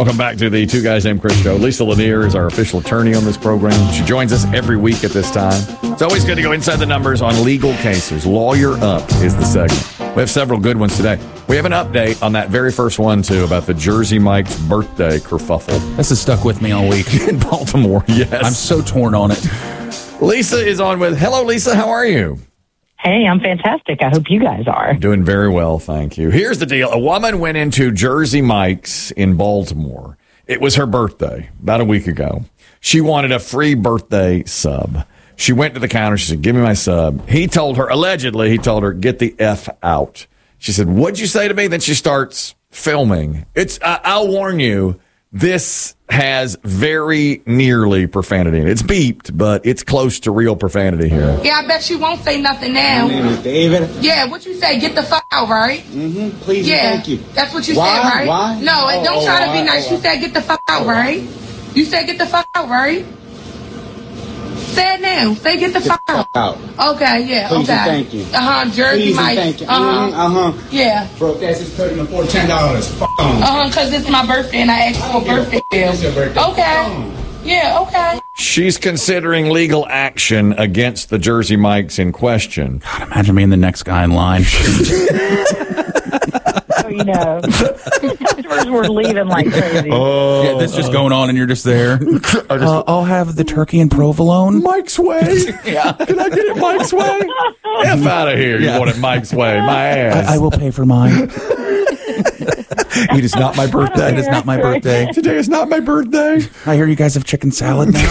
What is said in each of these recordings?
Welcome back to the Two Guys Named Chris show. Lisa Lanier is our official attorney on this program. She joins us every week at this time. It's always good to go inside the numbers on legal cases. Lawyer Up is the segment. We have several good ones today. We have an update on that very first one, too, about the Jersey Mike's birthday kerfuffle. This has stuck with me all week. In Baltimore, yes. I'm so torn on it. Lisa is on with, hello, Lisa, how are you? Hey, I'm fantastic. I hope you guys are. Doing very well, thank you. Here's the deal. A woman went into Jersey Mike's in Baltimore. It was her birthday about a week ago. She wanted a free birthday sub. She went to the counter. She said, give me my sub. He told her, allegedly, get the F out. She said, what'd you say to me? Then she starts filming. I'll warn you, this has very nearly profanity in it. It's beeped, but it's close to real profanity here. Yeah, I bet you won't say nothing now. My name is David. Yeah, what you say? Get the fuck out, right? Mm-hmm. Please Yeah, and thank you. That's what you Why? said, right? Why? No, don't try to be nice. You said get the fuck out, right? You said get the fuck out, right? Say it now. Say get the fuck out. Okay, yeah, Please okay. and thank you. Jersey Please Mike. and thank you. Yeah. Broke ass is cutting me for $10. Fuck on. Because it's my birthday and I asked for a birthday bill. It's your birthday. Okay. Yeah, okay. She's considering legal action against the Jersey Mikes in question. God, imagine being the next guy in line. Customers were leaving like crazy. Yeah, this just going on and you're just there. I'll have the turkey and provolone. Mike's way. Yeah. Can I get it Mike's way? F out of here. Yeah. You want it Mike's way. My ass. I will pay for mine. It is not my birthday. It is not my birthday. Today is not my birthday. I hear you guys have chicken salad now.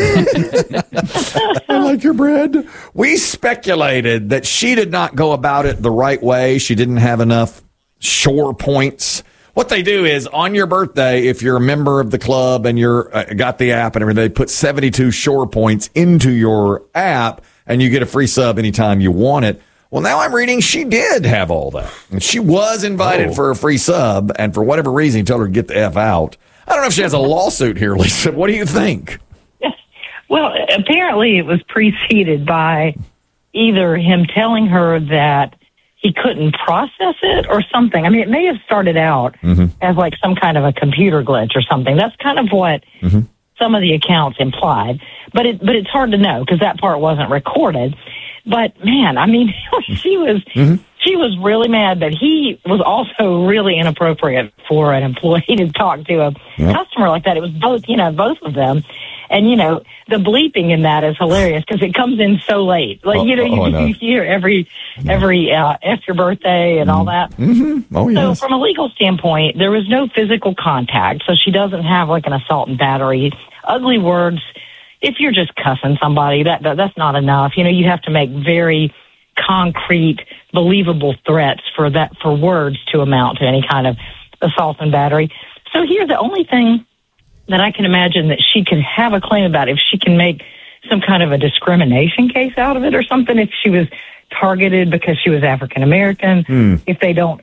I like your bread. We speculated that she did not go about it the right way. She didn't have enough shore points. What they do is on your birthday, if you're a member of the club and you're got the app and everything, they put 72 shore points into your app and you get a free sub anytime you want it. Well, now I'm reading she did have all that. And she was invited for a free sub, and for whatever reason, he told her to get the F out. I don't know if she has a lawsuit here, Lisa. What do you think? Well, apparently it was preceded by either him telling her that he couldn't process it or something. I mean, it may have started out as like some kind of a computer glitch or something. That's kind of what some of the accounts implied. But it's hard to know because that part wasn't recorded. But man, I mean, she was really mad that he was also really inappropriate for an employee to talk to a customer like that. It was both of them. And, the bleeping in that is hilarious because it comes in so late. Like, you hear every after your birthday and all that. Mm-hmm. Oh, yes. So from a legal standpoint, there was no physical contact. So she doesn't have like an assault and battery. Ugly words. If you're just cussing somebody, that's not enough. You have to make very concrete, believable threats for words to amount to any kind of assault and battery. So here, the only thing that I can imagine that she could have a claim about, if she can make some kind of a discrimination case out of it or something, if she was targeted because she was African American, if they don't,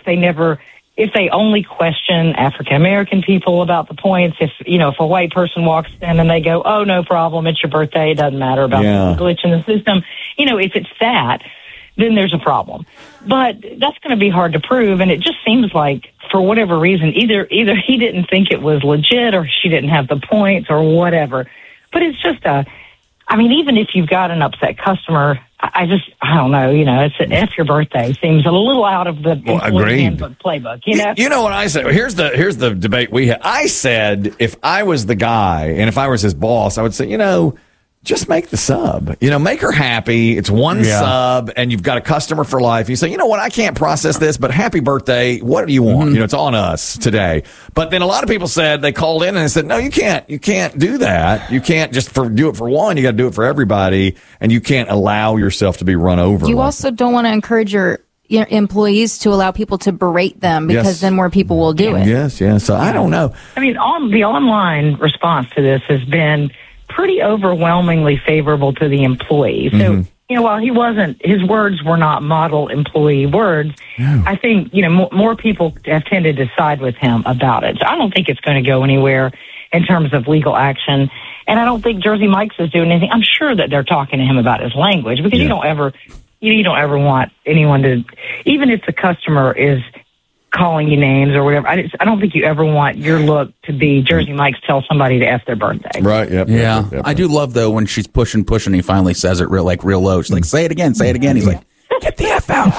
if they only question African American people about the points, if a white person walks in and they go, oh, no problem, it's your birthday, it doesn't matter about the glitch in the system, if it's that, then there's a problem. But that's going to be hard to prove, and it just seems like, for whatever reason, either he didn't think it was legit or she didn't have the points or whatever. But it's just even if you've got an upset customer, I don't know, it's an F your birthday seems a little out of the employee handbook playbook, You know what I said? Here's the debate we had. I said if I was the guy and if I was his boss, I would say, just make the sub. Make her happy. It's one sub, and you've got a customer for life. You say, you know what, I can't process this, but happy birthday. What do you want? It's on us today. But then a lot of people said, they called in and they said, no, you can't. You can't do that. You can't just do it for one. You got to do it for everybody, and you can't allow yourself to be run over. You also don't want to encourage your employees to allow people to berate them because then more people will do it. Yes. So I don't know. I mean, the online response to this has been pretty overwhelmingly favorable to the employee. So, while his words were not model employee words, I think, more people have tended to side with him about it. So I don't think it's going to go anywhere in terms of legal action. And I don't think Jersey Mike's is doing anything. I'm sure that they're talking to him about his language because you don't ever want anyone to, even if the customer is calling you names or whatever. I don't think you ever want your look to be Jersey Mike's tell somebody to F their birthday. Right, yep. Yeah. Yep. I do love, though, when she's pushing, he finally says it real low. She's like, say it again. He's like, get the F out.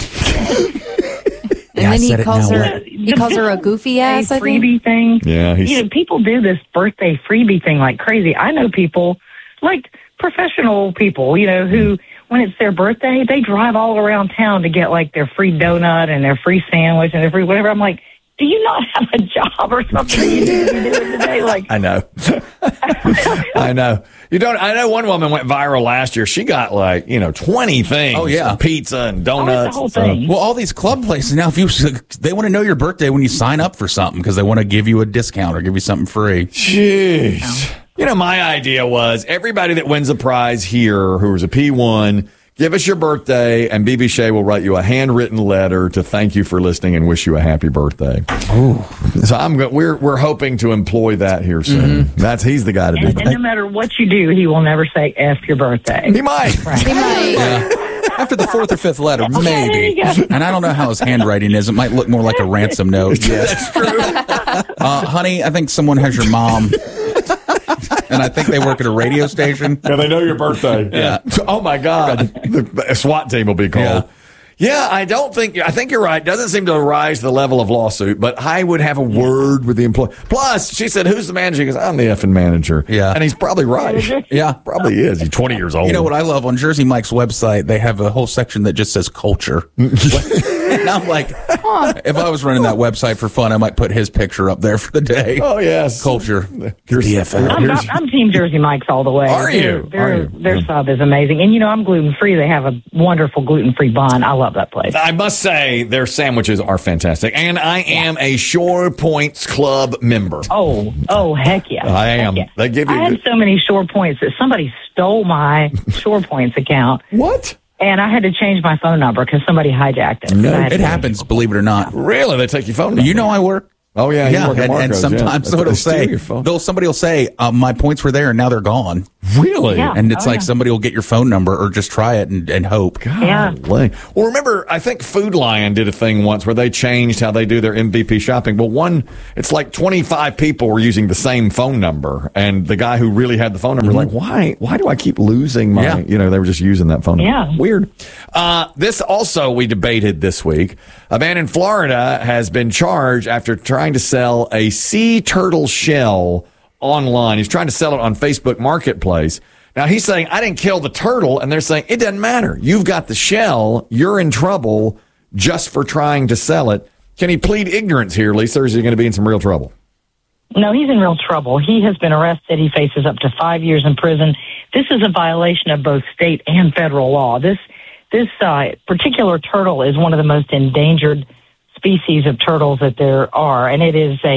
And then he calls her a goofy ass, I think. Freebie thing. Yeah. People do this birthday freebie thing like crazy. I know people, like professional people, who, when it's their birthday, they drive all around town to get like their free donut and their free sandwich and their free whatever. I'm like, do you not have a job or something that you do today? Like, I know. I know. You don't. I know one woman went viral last year. She got 20 things. Oh, yeah. Pizza and donuts. the whole thing. Well, all these club places now, they want to know your birthday when you sign up for something because they want to give you a discount or give you something free. Jeez. My idea was everybody that wins a prize here who is a P1, give us your birthday, and BB Shea will write you a handwritten letter to thank you for listening and wish you a happy birthday. Ooh. So we're hoping to employ that here soon. Mm-hmm. He's the guy to do that. And no matter what you do, he will never say F your birthday. He might. Right. He might. Yeah. After the fourth or fifth letter, maybe. And I don't know how his handwriting is. It might look more like a ransom note. Yeah, that's true. Honey, I think someone has your mom. And I think they work at a radio station. Yeah, they know your birthday. Yeah. Oh, my God. The SWAT team will be called. Yeah, I think you're right. Doesn't seem to rise to the level of lawsuit, but I would have a word with the employee. Plus, she said, who's the manager? He goes, I'm the effing manager. Yeah. And he's probably right. Yeah. Probably is. He's 20 years old. You know what I love? On Jersey Mike's website, they have a whole section that just says culture. And I'm like, if I was running that website for fun, I might put his picture up there for the day. Oh, yes. Culture. I'm Team Jersey Mike's all the way. Are you? Their sub is amazing. And, I'm gluten-free. They have a wonderful gluten-free bun. I love that place. I must say, their sandwiches are fantastic. And I am a Shore Points Club member. Oh, heck yeah. I am. Yeah. They give you. I had so many Shore Points that somebody stole my Shore Points account. What? And I had to change my phone number because somebody hijacked it. No, It happens, believe it or not. Really? They take your phone number? I work. Oh, yeah. You work at and Marco's, sometimes yeah. it'll say, your phone. somebody will say, my points were there and now they're gone. Really? Yeah. And it's somebody will get your phone number or just try it and hope. Yeah. Well, remember, I think Food Lion did a thing once where they changed how they do their MVP shopping. Well, it's like 25 people were using the same phone number. And the guy who really had the phone number was like, why do I keep losing my, they were just using that phone number. Yeah. Weird. This also we debated this week. A man in Florida has been charged after trying to sell a sea turtle shell online. He's trying to sell it on Facebook Marketplace. Now, he's saying, I didn't kill the turtle. And they're saying, it doesn't matter. You've got the shell. You're in trouble just for trying to sell it. Can he plead ignorance here, Lisa, or is he going to be in some real trouble? No, he's in real trouble. He has been arrested. He faces up to 5 years in prison. This is a violation of both state and federal law. This particular turtle is one of the most endangered species of turtles that there are. And it is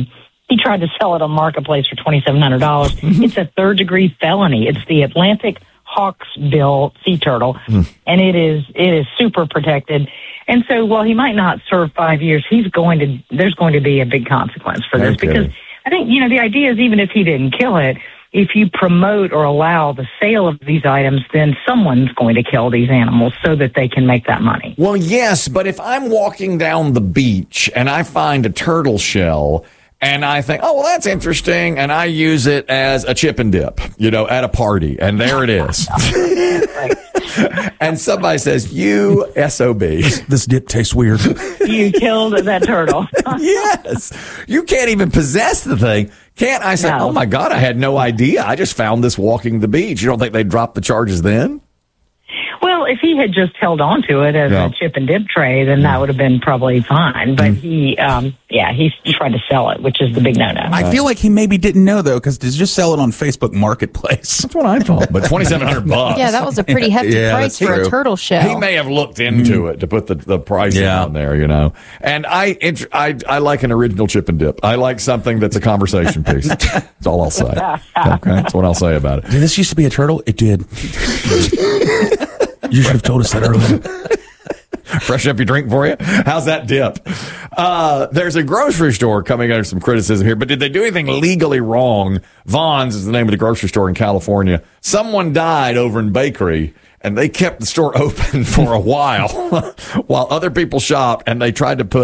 he tried to sell it on Marketplace for $2,700. It's a third-degree felony. It's the Atlantic hawksbill sea turtle, and it is super protected. And so while he might not serve 5 years, there's going to be a big consequence for this. Okay. Because I think, the idea is even if he didn't kill it, if you promote or allow the sale of these items, then someone's going to kill these animals so that they can make that money. Well, yes, but if I'm walking down the beach and I find a turtle shell and I think, oh, well, that's interesting, and I use it as a chip and dip, at a party, and there it is. And somebody says, you SOB. This dip tastes weird. You killed that turtle. Yes. You can't even possess the thing. Can't I say, No. oh, my God, I had no idea. I just found this walking the beach. You don't think they'd drop the charges then? Well, if he had just held on to it as a chip and dip tray, then that would have been probably fine. But he tried to sell it, which is the big no-no. I feel like he maybe didn't know, though, because to just sell it on Facebook Marketplace. That's what I thought. But $2,700. Yeah, that was a pretty hefty price that's for true. a turtle shell. He may have looked into it to put the pricing on there, And I like an original chip and dip. I like something that's a conversation piece. That's all I'll say. Okay, that's what I'll say about it. Did this used to be a turtle? It did. You should have told us that earlier. Fresh up your drink for you. How's that dip? There's a grocery store coming under some criticism here, but did they do anything legally wrong? Vaughn's is the name of the grocery store in California. Someone died over in bakery, and they kept the store open for a while other people shopped, and they tried to put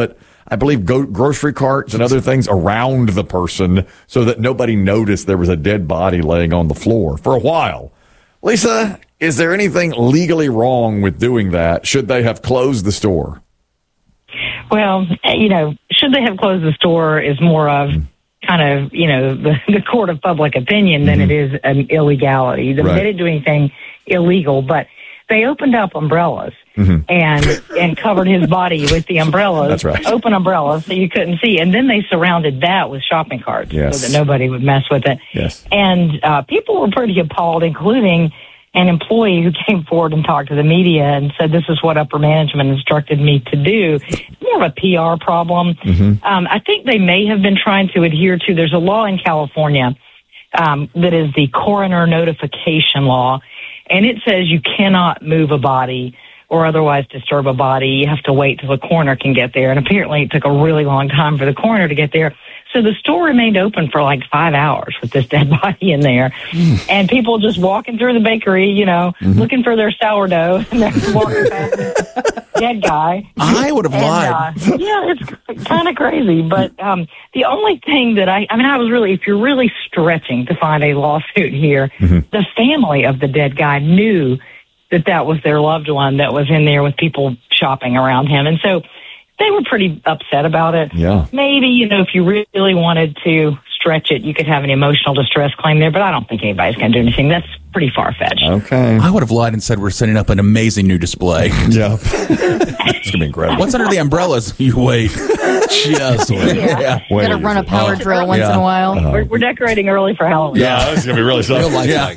I believe, grocery carts and other things around the person so that nobody noticed there was a dead body laying on the floor for a while. Lisa, is there anything legally wrong with doing that? Should they have closed the store? Well, should they have closed the store is more of kind of, the court of public opinion than it is an illegality. They didn't do anything illegal, but they opened up umbrellas and covered his body with the umbrellas. That's right. Open umbrellas so you couldn't see. And then they surrounded that with shopping carts so that nobody would mess with it. Yes. And people were pretty appalled, including an employee who came forward and talked to the media and said, this is what upper management instructed me to do. It's more of a PR problem. I think they may have been trying to adhere to, there's a law in California that is the coroner notification law, and it says you cannot move a body or otherwise disturb a body. You have to wait till the coroner can get there. And apparently it took a really long time for the coroner to get there. So the store remained open for like 5 hours with this dead body in there. And people just walking through the bakery, looking for their sourdough, and they're walking past this dead guy. I would have lied. It's kind of crazy. But the only thing that I was really, if you're really stretching to find a lawsuit here, the family of the dead guy knew that was their loved one that was in there with people shopping around him. And so they were pretty upset about it. Yeah. Maybe, if you really wanted to stretch it, you could have an emotional distress claim there, but I don't think anybody's going to do anything. That's pretty far-fetched. Okay. I would have lied and said we're setting up an amazing new display. Yeah. It's going to be incredible. What's under the umbrellas? You wait. Just wait. Yeah. Wait. Gotta run a power drill once in a while. We're decorating early for Halloween. Yeah, this is going to be really something.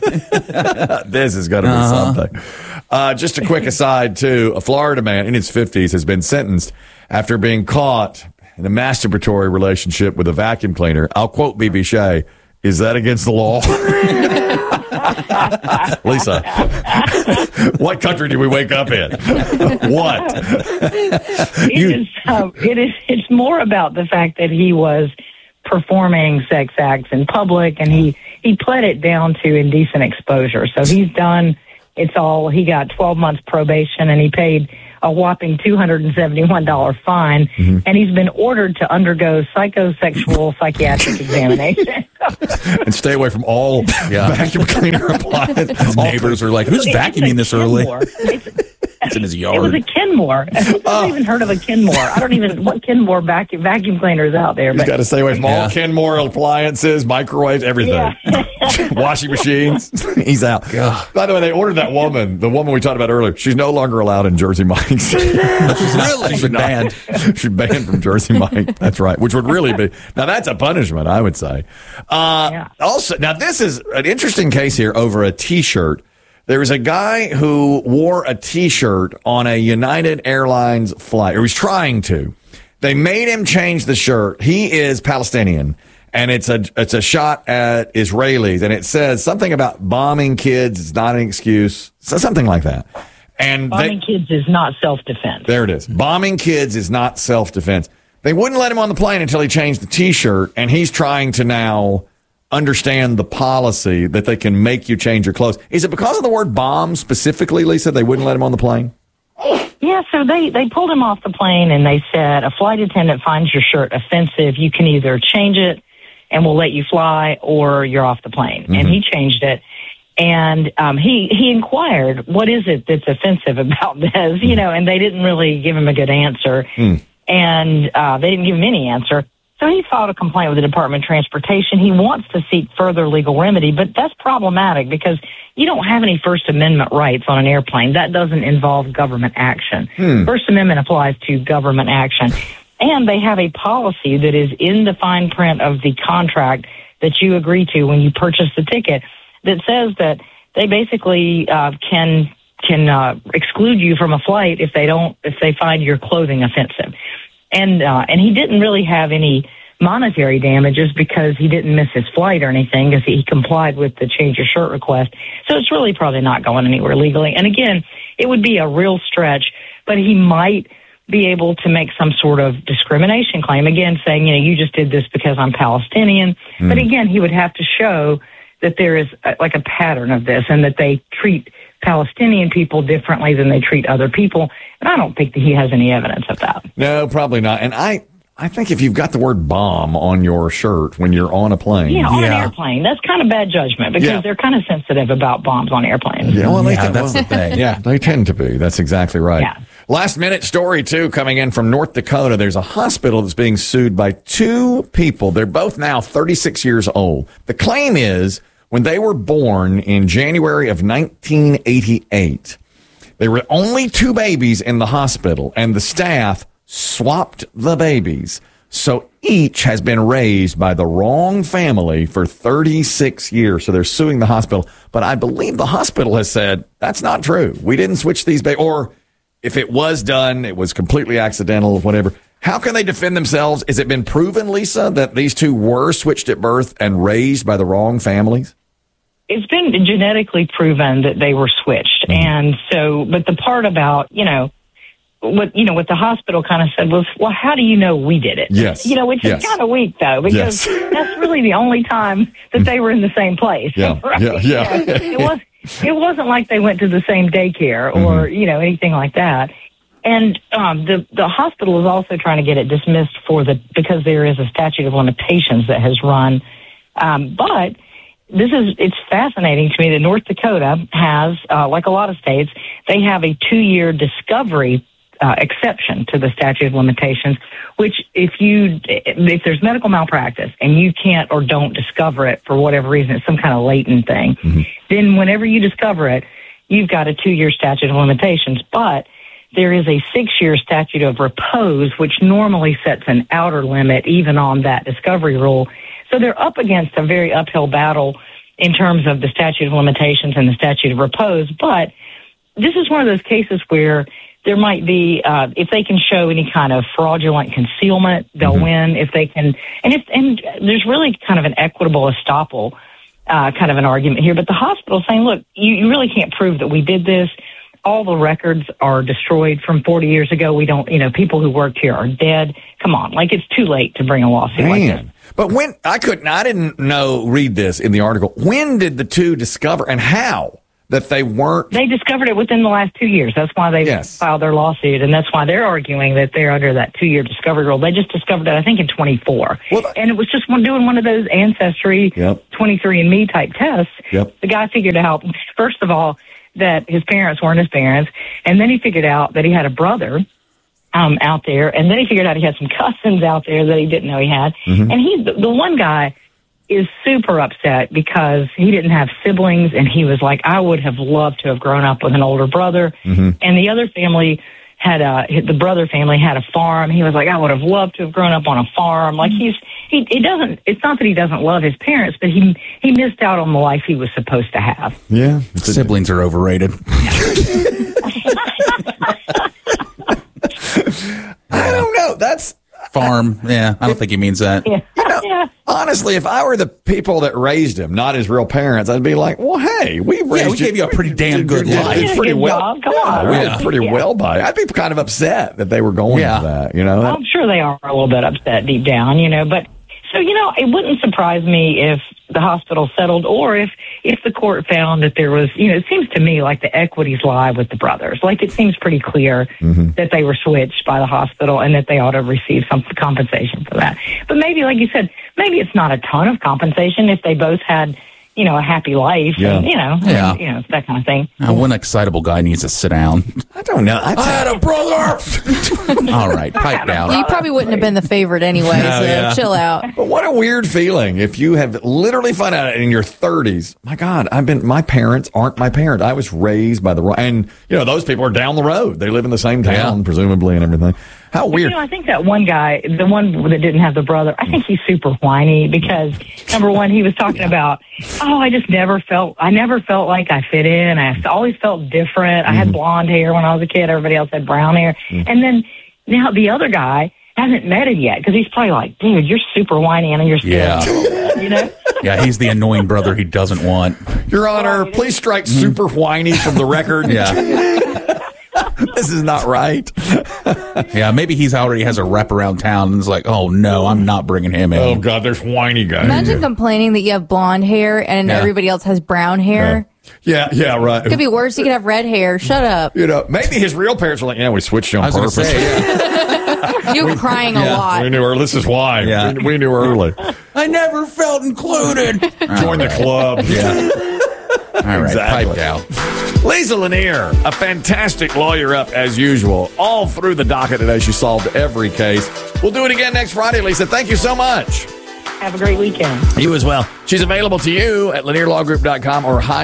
This is going to be something. Just a quick aside, too. A Florida man in his 50s has been sentenced after being caught in a masturbatory relationship with a vacuum cleaner. I'll quote B.B. Shea. Is that against the law? Lisa, what country do we wake up in? What? It's more about the fact that he was performing sex acts in public, and he pled it down to indecent exposure. So he's done. He got 12 months probation, and he paid a whopping $271 fine, and he's been ordered to undergo psychosexual psychiatric examination. And stay away from all vacuum cleaner appliances. Neighbors are like, who's vacuuming this early? It's in his yard. It was a Kenmore. I've even heard of a Kenmore. What Kenmore vacuum cleaner is out there. You've got to stay away from all Kenmore appliances, microwaves, everything. Yeah. Washing machines. He's out. God. By the way, they ordered that woman, the woman we talked about earlier. She's no longer allowed in Jersey Mike's. She's banned. She's banned from Jersey Mike. That's right. Which would really be, now that's a punishment, I would say. Also, now this is an interesting case here over a T-shirt. There was a guy who wore a T-shirt on a United Airlines flight, or he's trying to. They made him change the shirt. He is Palestinian, and it's a shot at Israelis, and it says something about bombing kids is not an excuse, so something like that. And bombing kids is not self-defense. There it is. Bombing kids is not self-defense. They wouldn't let him on the plane until he changed the T-shirt, and he's trying to now understand the policy that they can make you change your clothes. Is it because of the word bomb specifically, Lisa, they wouldn't let him on the plane? Yeah, so they pulled him off the plane, and they said, a flight attendant finds your shirt offensive. You can either change it, and we'll let you fly, or you're off the plane. And he changed it. And he inquired, what is it that's offensive about this? And they didn't really give him a good answer. And they didn't give him any answer. So he filed a complaint with the Department of Transportation. He wants to seek further legal remedy, but that's problematic because you don't have any First Amendment rights on an airplane. That doesn't involve government action. First Amendment applies to government action. And they have a policy that is in the fine print of the contract that you agree to when you purchase the ticket that says that they basically can exclude you from a flight if they find your clothing offensive. And he didn't really have any monetary damages because he didn't miss his flight or anything because he complied with the change of shirt request. So it's really probably not going anywhere legally. And again, it would be a real stretch, but he might be able to make some sort of discrimination claim, again, saying, you just did this because I'm Palestinian. But again, he would have to show that there is like a pattern of this and that they treat Palestinian people differently than they treat other people. And I don't think that he has any evidence of that. No, probably not. And I think if you've got the word bomb on your shirt when you're on a plane. Yeah, on an airplane. That's kind of bad judgment because they're kind of sensitive about bombs on airplanes. Yeah, well, that's the thing. Yeah, they tend to be. That's exactly right. Yeah. Last minute story, too, coming in from North Dakota. There's a hospital that's being sued by two people. They're both now 36 years old. The claim is when they were born in January of 1988, there were only two babies in the hospital, and the staff swapped the babies. So each has been raised by the wrong family for 36 years. So they're suing the hospital. But I believe the hospital has said that's not true. We didn't switch these babies. Or if it was done, it was completely accidental, whatever. How can they defend themselves? Has it been proven, Lisa, that these two were switched at birth and raised by the wrong families? It's been genetically proven that they were switched. And so, but the part about, what the hospital kind of said was, well, how do you know we did it? Yes. Which is kind of weak, though, because that's really the only time that they were in the same place. Yeah. Right? Yeah. It wasn't like they went to the same daycare or, anything like that. And the hospital is also trying to get it dismissed because there is a statute of limitations that has run. But it's fascinating to me that North Dakota has, like a lot of states, they have a 2-year discovery exception to the statute of limitations, which if there's medical malpractice and you can't or don't discover it for whatever reason, it's some kind of latent thing, then whenever you discover it, you've got a 2-year statute of limitations. But there is a 6-year statute of repose, which normally sets an outer limit even on that discovery rule. So they're up against a very uphill battle in terms of the statute of limitations and the statute of repose. But this is one of those cases where there might be, if they can show any kind of fraudulent concealment, they'll win. If they can, and there's really kind of an equitable estoppel kind of an argument here. But the hospital's saying, look, you really can't prove that we did this. All the records are destroyed from 40 years ago. We don't, people who worked here are dead. Come on, it's too late to bring a lawsuit like this. But I didn't read this in the article. When did the two discover and how that they weren't? They discovered it within the last 2 years. That's why they filed their lawsuit. And that's why they're arguing that they're under that 2-year discovery rule. They just discovered it, I think, in 24. And it was just doing one of those Ancestry 23andMe type tests. The guy figured out, first of all, that his parents weren't his parents. And then he figured out that he had a brother out there. And then he figured out he had some cousins out there that he didn't know he had. And the one guy is super upset because he didn't have siblings. And he was like, I would have loved to have grown up with an older brother. And the other family the brother family had a farm. He was like, I would have loved to have grown up on a farm. Like it's not that he doesn't love his parents, but he missed out on the life he was supposed to have. Yeah. Siblings are overrated. I don't know. That's farm. Yeah. I don't think he means that. Honestly, if I were the people that raised him, not his real parents, I'd be like, well, hey, we gave you a pretty damn good life. Did pretty well. Job. Come on. We did pretty well by it. I'd be kind of upset that they were going to that, I'm sure they are a little bit upset deep down, but so, it wouldn't surprise me if the hospital settled or if the court found that there was, it seems to me like the equities lie with the brothers. Like it seems pretty clear that they were switched by the hospital and that they ought to receive some compensation for that. But maybe, like you said, maybe it's not a ton of compensation if they both had, a happy life, and, that kind of thing. One excitable guy needs to sit down. I don't know. I had a brother. All right, pipe down. You probably wouldn't have been the favorite anyway, so chill out. But what a weird feeling if you have literally found out in your 30s, my God, my parents aren't my parents. I was raised by and those people are down the road. They live in the same town, presumably, and everything. How weird. I think that one guy, the one that didn't have the brother, I think he's super whiny because, number one, he was talking about, I never felt like I fit in. I always felt different. I had blonde hair when I was a kid. Everybody else had brown hair. And then now the other guy hasn't met him yet because he's probably like, dude, you're super whiny and you're still, Yeah, he's the annoying brother he doesn't want. Your Honor, please strike super whiny from the record. This is not right. Yeah, maybe he's already has a rep around town and is like, oh, no, I'm not bringing him in. Oh, God, there's whiny guys. Imagine complaining that you have blonde hair and everybody else has brown hair. Yeah, right. Could be worse. He could have red hair. Shut up. You know, maybe his real parents were like, "Yeah, we switched you on I was going purpose. to say, yeah. You're crying a lot. We knew her. This is why. Yeah. We knew early. I never felt included. Join the club. Yeah. All right, Exactly. pipe down. Lisa Lanier, a fantastic lawyer up as usual. All through the docket today, she solved every case. We'll do it again next Friday, Lisa. Thank you so much. Have a great weekend. You as well. She's available to you at lanierlawgroup.com or